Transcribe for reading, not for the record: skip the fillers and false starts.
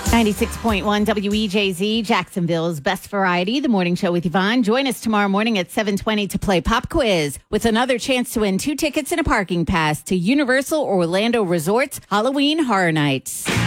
96.1 WEJZ, Jacksonville's best variety, the morning show with Yvonne. Join us tomorrow morning at 7:20 to play Pop Quiz with another chance to win 2 tickets and a parking pass to Universal Orlando Resort's Halloween Horror Nights.